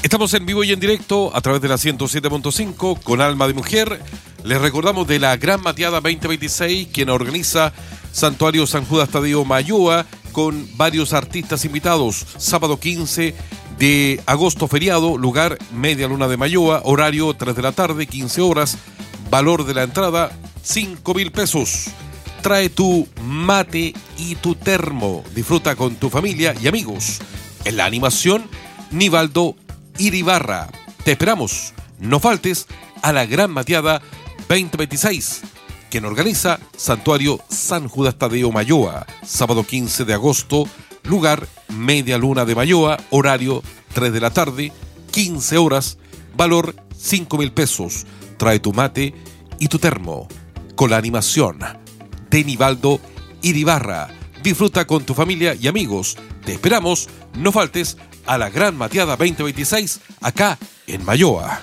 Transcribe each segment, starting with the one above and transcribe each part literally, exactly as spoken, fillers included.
Estamos en vivo y en directo a través de la ciento siete punto cinco con Alma de Mujer. Les recordamos de la Gran Mateada veinte veintiséis, quien organiza Santuario San Judas Tadeo Mayoa, con varios artistas invitados. Sábado quince de agosto, feriado, lugar Media Luna de Mayoa, horario tres de la tarde, quince horas. Valor de la entrada, cinco mil pesos. Trae tu mate y tu termo. Disfruta con tu familia y amigos. En la animación, Nivaldo Iribarra. Te esperamos. No faltes a la Gran Mateada veinte veintiséis, quien organiza Santuario San Judas Tadeo Mayoa. Sábado quince de agosto, lugar Media Luna de Mayoa, horario tres de la tarde, quince horas, valor cinco mil pesos. Trae tu mate y tu termo. Con la animación de Nivaldo Iribarra. Disfruta con tu familia y amigos. Te esperamos. No faltes a la Gran Mateada veinte veintiséis, acá en Mayoa.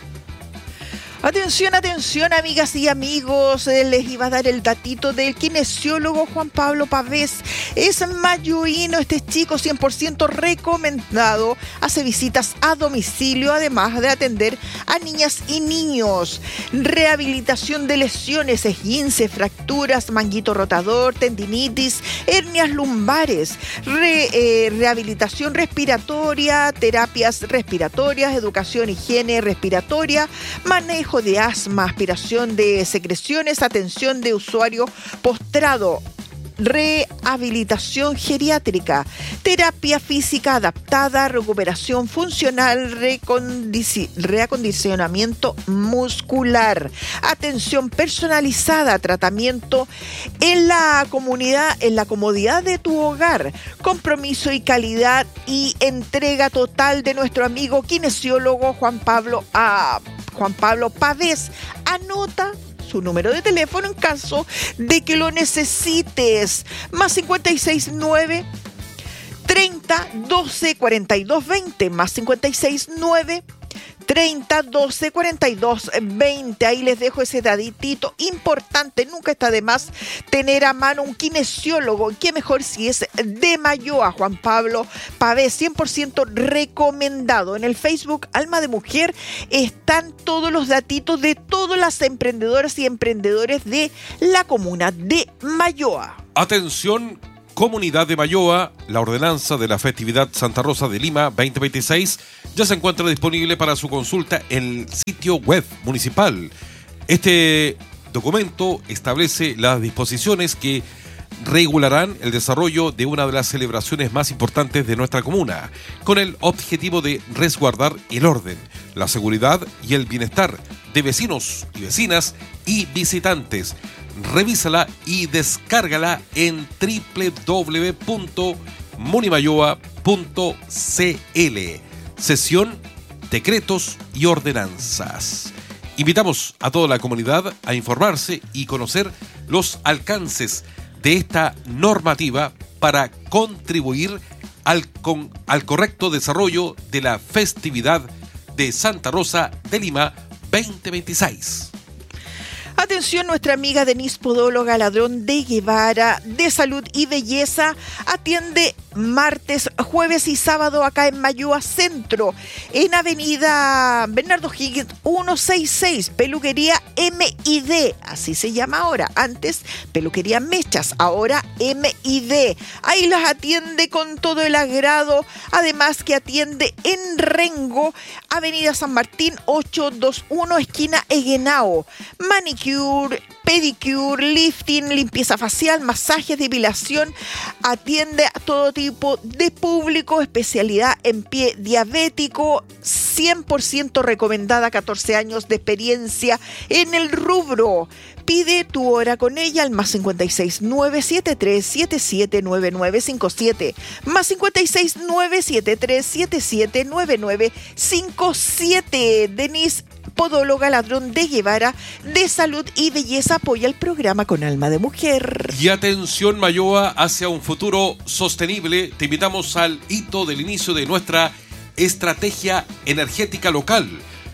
Atención, atención, amigas y amigos, eh, les iba a dar el datito del kinesiólogo Juan Pablo Pavés. Es mayoíno, este chico cien por ciento recomendado, hace visitas a domicilio, además de atender a niñas y niños. Rehabilitación de lesiones, esguince, fracturas, manguito rotador, tendinitis, hernias lumbares, re, eh, rehabilitación respiratoria, terapias respiratorias, educación, higiene respiratoria, manejo de asma, aspiración de secreciones, atención de usuario postrado, rehabilitación geriátrica, terapia física adaptada, recuperación funcional, recondici- reacondicionamiento muscular, atención personalizada, tratamiento en la comunidad, en la comodidad de tu hogar, compromiso y calidad y entrega total de nuestro amigo kinesiólogo Juan Pablo a Juan Pablo Pavés. Anota su número de teléfono en caso de que lo necesites. Más cincuenta y seis nueve, treinta, doce, cuarenta y dos, veinte. Más cincuenta y seis nueve, treinta, doce, cuarenta y dos, veinte. Ahí les dejo ese datito importante. Nunca está de más tener a mano un kinesiólogo. Qué mejor si es de Mayoa. Juan Pablo Pavés, cien por ciento recomendado. En el Facebook Alma de Mujer están todos los datitos de todas las emprendedoras y emprendedores de la comuna de Mayoa. Atención, Comunidad de Mayoa, la ordenanza de la festividad Santa Rosa de Lima veinte veintiséis ya se encuentra disponible para su consulta en el sitio web municipal. Este documento establece las disposiciones que regularán el desarrollo de una de las celebraciones más importantes de nuestra comuna, con el objetivo de resguardar el orden, la seguridad y el bienestar de vecinos y vecinas y visitantes. Revísala y descárgala en doble u doble u doble u punto munimayoa punto c l. Sesión Decretos y Ordenanzas. Invitamos a toda la comunidad a informarse y conocer los alcances de esta normativa para contribuir al, con, al correcto desarrollo de la festividad de Santa Rosa de Lima veinte veintiséis. Atención, nuestra amiga Denise Podóloga Ladrón de Guevara, de Salud y Belleza, atiende martes, jueves y sábado acá en Mayoa Centro, en avenida Bernardo Higgins ciento sesenta y seis, peluquería M y D, así se llama ahora, antes peluquería Mechas, ahora M y D. Ahí las atiende con todo el agrado, además que atiende en Rengo, avenida San Martín ochocientos veintiuno, esquina Eguenao, manicure, pedicure, lifting, limpieza facial, masajes, depilación, atiende a todo tipo de público, especialidad en pie diabético, cien por ciento recomendada, catorce años de experiencia en el rubro. Pide tu hora con ella al más cincuenta y seis nueve siete tres siete siete nueve nueve cinco siete, más cincuenta y seis nueve siete tres siete siete nueve nueve cinco siete. Denise Podóloga Ladrón de Guevara, de Salud y Belleza, apoya el programa con Alma de Mujer. Y atención, Mayoa, hacia un futuro sostenible. Te invitamos al hito del inicio de nuestra estrategia energética local.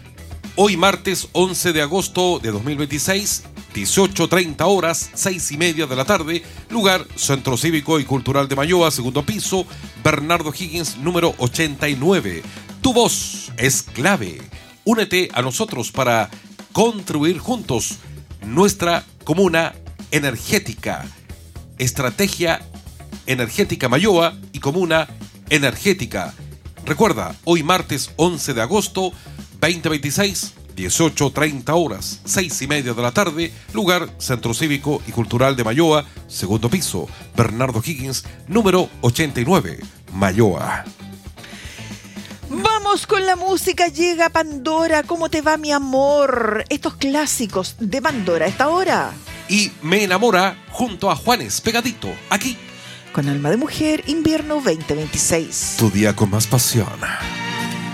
Hoy martes once de agosto de dos mil veintiséis, dieciocho treinta horas, seis y media de la tarde, lugar Centro Cívico y Cultural de Mayoa, segundo piso, Bernardo Higgins, número ochenta y nueve. Tu voz es clave. Únete a nosotros para construir juntos nuestra comuna energética. Estrategia Energética Mayoa y Comuna Energética. Recuerda, hoy martes once de agosto veinte veintiséis, dieciocho treinta horas, seis y media de la tarde, lugar Centro Cívico y Cultural de Mayoa, segundo piso, Bernardo Higgins, número ochenta y nueve, Mayoa. Vamos con la música, llega Pandora, ¿cómo te va mi amor? Estos clásicos de Pandora a esta hora. Y Me enamora junto a Juanes, pegadito, aquí. Con Alma de Mujer, invierno veinte veintiséis. Tu día con más pasión.